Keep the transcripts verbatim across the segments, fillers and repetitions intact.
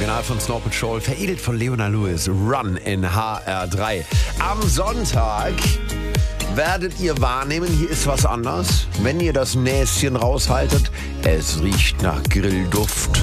Original von Snow Patrol, veredelt von Leona Lewis, Run in H R drei. Am Sonntag werdet ihr wahrnehmen, hier ist was anders. Wenn ihr das Näschen raushaltet, es riecht nach Grillduft.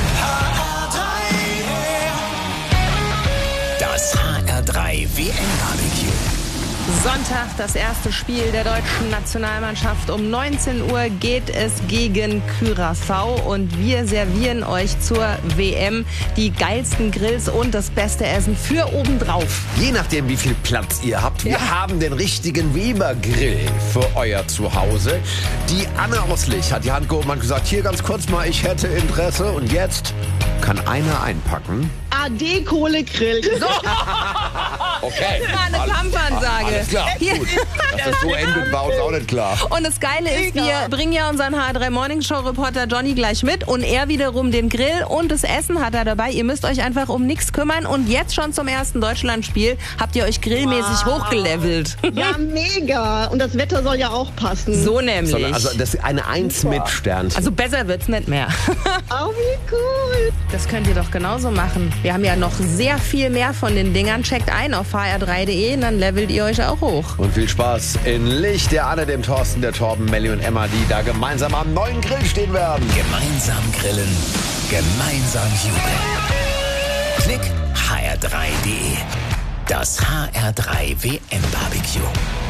Das H R drei W M-Barbecue. Sonntag, das erste Spiel der deutschen Nationalmannschaft. Um neunzehn Uhr geht es gegen Curaçao und wir servieren euch zur W M die geilsten Grills und das beste Essen für obendrauf. Je nachdem, wie viel Platz ihr habt, wir Ja. haben den richtigen Weber-Grill für euer Zuhause. Die Anne Auslich hat die Hand gehoben und gesagt, hier ganz kurz mal, ich hätte Interesse. Und jetzt kann einer einpacken. A D Kohlegrill. Okay. Das war eine Kampfansage. Alles klar, Hier. gut. Dass das so endet, war uns auch nicht klar. Und das Geile ist, wir bringen ja unseren H R drei Morning Show Reporter Johnny gleich mit und er wiederum den Grill und das Essen hat er dabei. Ihr müsst euch einfach um nichts kümmern und jetzt schon zum ersten Deutschlandspiel habt ihr euch grillmäßig Wow. hochgelevelt. Ja, mega. Und das Wetter soll ja auch passen. So nämlich. Sondern, also das ist eine Eins mit Sternchen. Also besser wird's nicht mehr. Oh, wie cool. Das könnt ihr doch genauso machen. Wir haben ja noch sehr viel mehr von den Dingern. Checkt ein auf h r drei punkt d e und dann levelt ihr euch auch hoch. Und viel Spaß in Licht der Anne, dem Thorsten, der Torben, Melli und Emma, die da gemeinsam am neuen Grill stehen werden. Gemeinsam grillen, gemeinsam jubeln. Klick h r drei punkt d e. Das H R drei W M-Barbecue.